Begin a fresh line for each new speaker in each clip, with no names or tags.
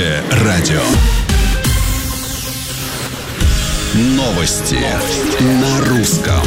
Радио. Новости на русском.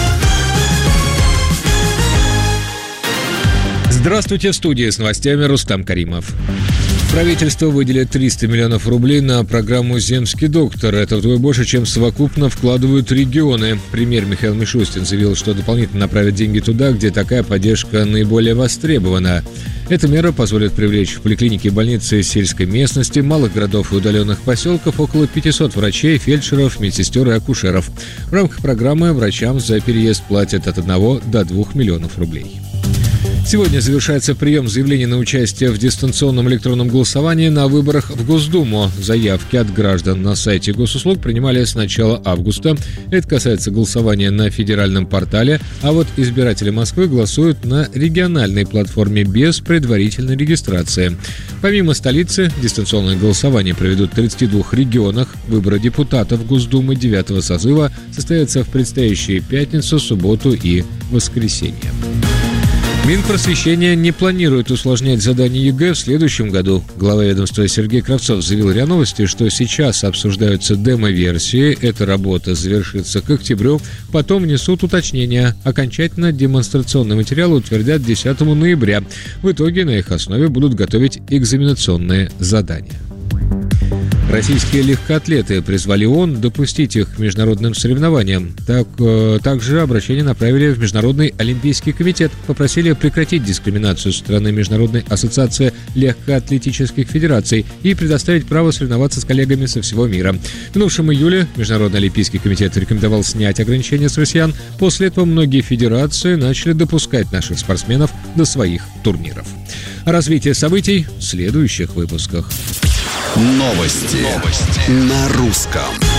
Здравствуйте, в студии с новостями Рустам Каримов. Правительство выделит 300 миллионов рублей на программу «Земский доктор». Это вдвое больше, чем совокупно вкладывают регионы. Премьер Михаил Мишустин заявил, что дополнительно направят деньги туда, где такая поддержка наиболее востребована. Эта мера позволит привлечь в поликлиники и больницы сельской местности, малых городов и удаленных поселков около 500 врачей, фельдшеров, медсестер и акушеров. В рамках программы врачам за переезд платят от 1 до 2 миллионов рублей. Сегодня завершается прием заявлений на участие в дистанционном электронном голосовании на выборах в Госдуму. Заявки от граждан на сайте госуслуг принимали с начала августа. Это касается голосования на федеральном портале, а вот избиратели Москвы голосуют на региональной платформе без предварительной регистрации. Помимо столицы, дистанционное голосование проведут в 32 регионах. Выборы депутатов Госдумы 9-го созыва состоятся в предстоящие пятницу, субботу и воскресенье. Минпросвещение не планирует усложнять задания ЕГЭ в следующем году. Глава ведомства Сергей Кравцов заявил РИА Новости, что сейчас обсуждаются демо-версии. Эта работа завершится к октябрю. Потом внесут уточнения. Окончательно демонстрационный материал утвердят 10 ноября. В итоге на их основе будут готовить экзаменационные задания. Российские легкоатлеты призвали ООН допустить их к международным соревнованиям. Также обращение направили в Международный олимпийский комитет. Попросили прекратить дискриминацию со стороны Международной ассоциации легкоатлетических федераций и предоставить право соревноваться с коллегами со всего мира. В минувшем июле Международный олимпийский комитет рекомендовал снять ограничения с россиян. После этого многие федерации начали допускать наших спортсменов до своих турниров. Развитие событий в следующих выпусках.
Новости на русском.